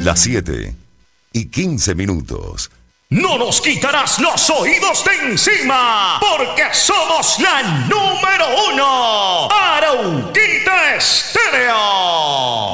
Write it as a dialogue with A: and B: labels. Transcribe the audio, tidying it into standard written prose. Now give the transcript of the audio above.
A: Las 7:15.
B: No nos quitarás los oídos de encima, porque somos la número 1.